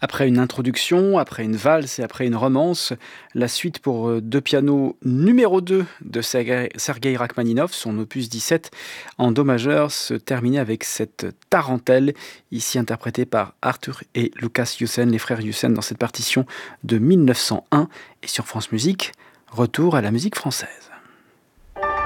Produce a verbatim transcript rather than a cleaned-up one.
Après une introduction, après une valse et après une romance, la suite pour euh, deux pianos numéro deux de Sergei Sergei Rachmaninov, son opus dix-sept en do majeur, se terminait avec cette tarentelle, ici interprétée par Arthur et Lukas Jussen, les frères Jussen, dans cette partition de mille neuf cent un. Et sur France Musique, retour à la musique française.